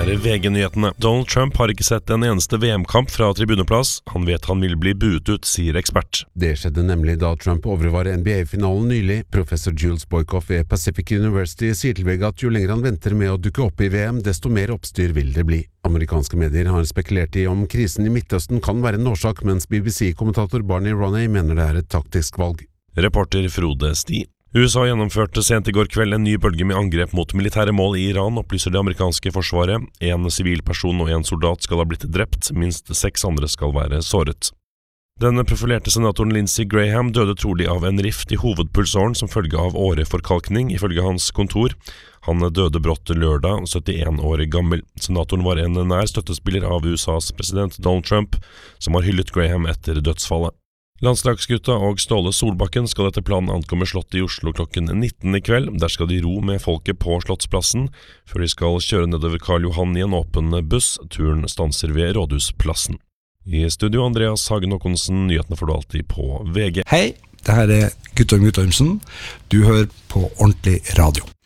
VG-nyhetene. Donald Trump har ikke sett en eneste VM-kamp fra tribuneplass. Han vet han vil bli buet ut, sier ekspert. Det skjedde nemlig da Trump overvar NBA-finalen nylig. Professor Jules Boykoff ved Pacific University sier til VG at jo lenger han venter med å dukke opp i VM, desto mer oppstyr vil det bli. Amerikanske medier har spekulert i om krisen i Midtøsten kan være en årsak, mens BBC-kommentator Barney Ronay mener det er et taktisk valg. Reporter Frode Sti. USA gjennomførte sent i går kveld en ny bølge med angrep mot militære mål i Iran, opplyser det amerikanske forsvaret. En sivilperson og en soldat skal ha blitt drept, minst 6 andre skal være såret. Den profilerte senatoren Lindsey Graham døde trolig av en rift i hovedpulsåren som følge av åreforkalkning, ifølge hans kontor. Han døde brått lørdag, 71 år gammel. Senatoren var en nær støttespiller av USAs president Donald Trump, som har hyllet Graham etter dødsfallet. Landslagsgutta og Ståle Solbakken skal etter planen ankomme slottet i Oslo klokken 19 i kveld. Der skal de ro med folket på Slottsplassen, før de skal kjøre nedover Karl Johan i en åpen buss. Turen stanser ved Rådhusplassen. I studio Andreas Hagen Håkonsen, nyhetene får du alltid på VG. Hei, det her er Guttorm Guttormsen. Du hører på Ordentlig Radio.